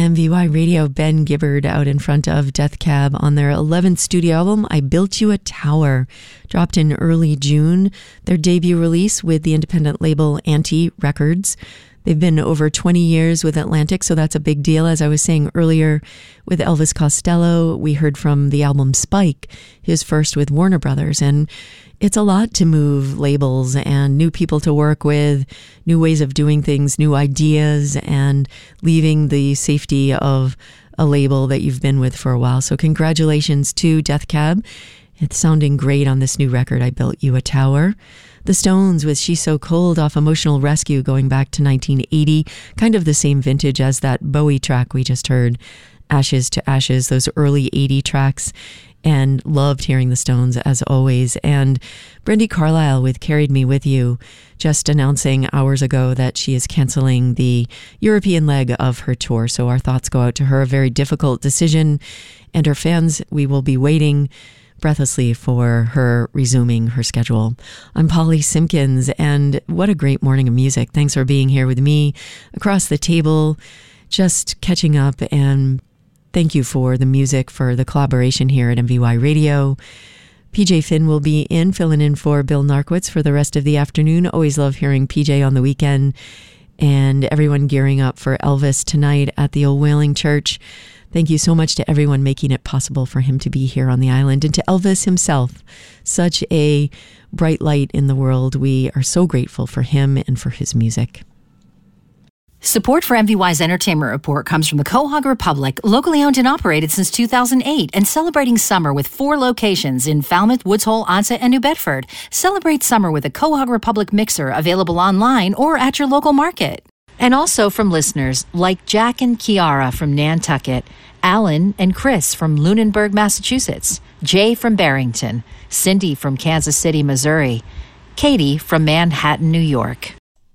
MVY Radio, Ben Gibbard out in front of Death Cab on their 11th studio album, I Built You a Tower, dropped in early June, their debut release with the independent label Anti Records. They've been over 20 years with Atlantic, so that's a big deal. As I was saying earlier, with Elvis Costello, we heard from the album Spike, his first with Warner Brothers, and it's a lot to move labels and new people to work with, new ways of doing things, new ideas, and leaving the safety of a label that you've been with for a while. So congratulations to Death Cab. It's sounding great on this new record, I Built You a Tower. The Stones with She's So Cold off Emotional Rescue going back to 1980, kind of the same vintage as that Bowie track we just heard, Ashes to Ashes, those early 80 tracks. And loved hearing the Stones as always. And Brandi Carlile with Carried Me With You, just announcing hours ago that she is canceling the European leg of her tour. So our thoughts go out to her. A very difficult decision. And her fans, we will be waiting breathlessly for her resuming her schedule. I'm Polly Simpkins, and what a great morning of music. Thanks for being here with me across the table, just catching up, and thank you for the music, for the collaboration here at MVY Radio. PJ Finn will be filling in for Bill Narkowitz for the rest of the afternoon. Always love hearing PJ on the weekend, and everyone gearing up for Elvis tonight at the Old Whaling Church. Thank you so much to everyone making it possible for him to be here on the island, and to Elvis himself, such a bright light in the world. We are so grateful for him and for his music. Support for MVY's Entertainment Report comes from the Quahog Republic, locally owned and operated since 2008, and celebrating summer with 4 locations in Falmouth, Woods Hole, Onset, and New Bedford. Celebrate summer with a Quahog Republic mixer available online or at your local market. And also from listeners like Jack and Kiara from Nantucket, Alan and Chris from Lunenburg, Massachusetts, Jay from Barrington, Cindy from Kansas City, Missouri, Katie from Manhattan, New York.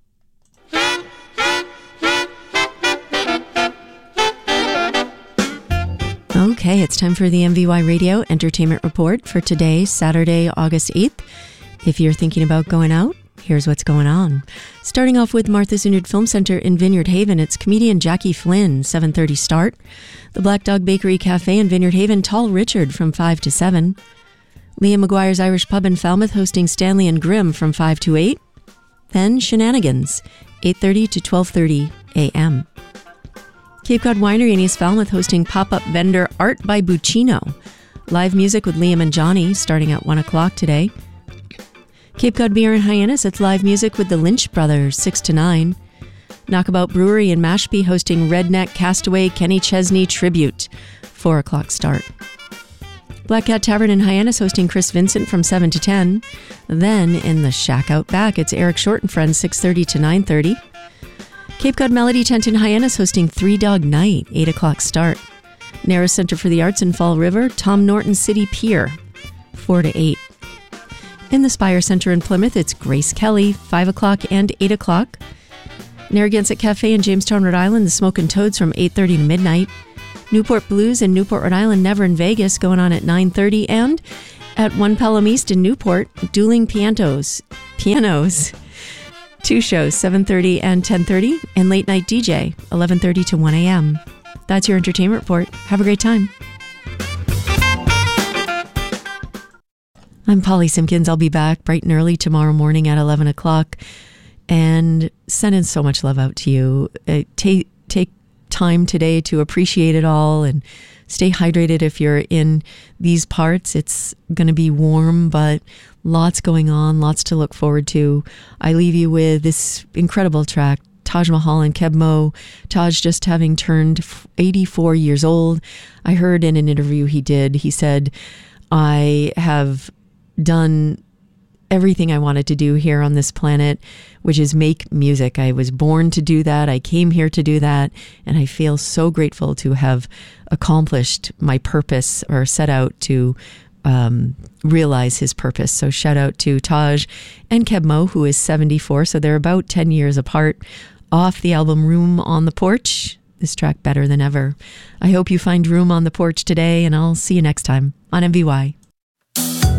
Okay, it's time for the MVY Radio Entertainment Report for today, Saturday, August 8th. If you're thinking about going out, here's what's going on. Starting off with Martha's Vineyard Film Center in Vineyard Haven, it's comedian Jackie Flynn, 7:30 start. The Black Dog Bakery Cafe in Vineyard Haven, Tall Richard from 5 to 7. Liam McGuire's Irish Pub in Falmouth hosting Stanley and Grimm from 5 to 8. Then Shenanigans, 8:30 to 12:30 a.m. Cape Cod Winery in East Falmouth hosting pop-up vendor Art by Buccino. Live music with Liam and Johnny starting at 1 o'clock today. Cape Cod Beer in Hyannis, it's live music with the Lynch Brothers, 6 to 9. Knockabout Brewery in Mashpee hosting Redneck Castaway Kenny Chesney Tribute, 4 o'clock start. Black Cat Tavern in Hyannis hosting Chris Vincent from 7 to 10. Then in the Shack Out Back, it's Eric Short and Friends, 6:30 to 9:30. Cape Cod Melody Tent in Hyannis hosting Three Dog Night, 8 o'clock start. Narrows Center for the Arts in Fall River, Tom Norton City Pier, 4 to 8. In the Spire Center in Plymouth, it's Grace Kelly, 5 o'clock and 8 o'clock. Narragansett Cafe in Jamestown, Rhode Island, the Smokin' Toads from 8:30 to midnight. Newport Blues in Newport, Rhode Island, Never in Vegas, going on at 9:30. And at One Pelham East in Newport, Dueling Pianos. 2 shows, 7:30 and 10:30, and Late Night DJ, 11:30 to 1 a.m. That's your entertainment report. Have a great time. I'm Polly Simpkins. I'll be back bright and early tomorrow morning at 11 o'clock, and sending so much love out to you. Take time today to appreciate it all and stay hydrated if you're in these parts. It's going to be warm, but lots going on, lots to look forward to. I leave you with this incredible track, Taj Mahal and Keb Mo. Taj just having turned 84 years old. I heard in an interview he did, he said, I have done everything I wanted to do here on this planet, which is make music. I was born to do that. I came here to do that. And I feel so grateful to have accomplished my purpose, or set out to realize his purpose. So shout out to Taj and Keb Mo, who is 74. So they're about 10 years apart, off the album Room on the Porch. This track, Better Than Ever. I hope you find room on the porch today, and I'll see you next time on MVY.